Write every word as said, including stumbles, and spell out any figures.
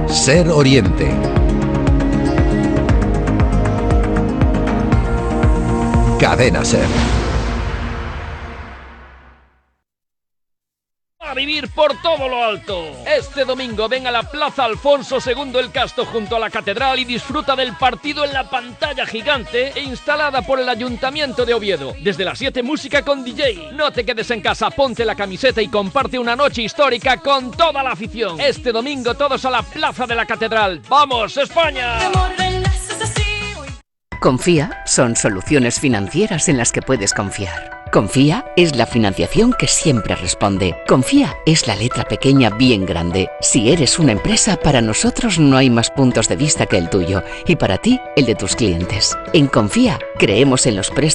Ser Oriente. Cadena Ser. A vivir por todo lo alto. Este domingo ven a la Plaza Alfonso segundo el Casto junto a la Catedral y disfruta del partido en la pantalla gigante e instalada por el Ayuntamiento de Oviedo. Desde las siete, música con D J. No te quedes en casa, ponte la camiseta y comparte una noche histórica con toda la afición. Este domingo todos a la Plaza de la Catedral. ¡Vamos, España! Confía son soluciones financieras en las que puedes confiar. Confía es la financiación que siempre responde. Confía es la letra pequeña bien grande. Si eres una empresa, para nosotros no hay más puntos de vista que el tuyo y para ti, el de tus clientes. En Confía, creemos en los préstamos